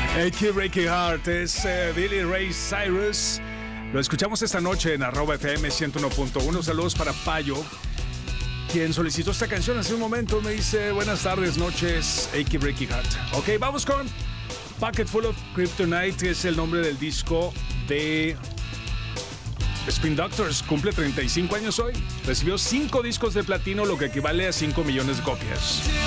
Achy Breaky Heart es Billy Ray Cyrus. Lo escuchamos esta noche en @FM 101.1. Saludos para Payo, quien solicitó esta canción hace un momento. Me dice: buenas tardes, noches, Achy Breaky Heart. Ok, vamos con Pocket Full of Kryptonite, es el nombre del disco de Spin Doctors. Cumple 35 años hoy. Recibió 5 discos de platino, lo que equivale a 5 millones de copias.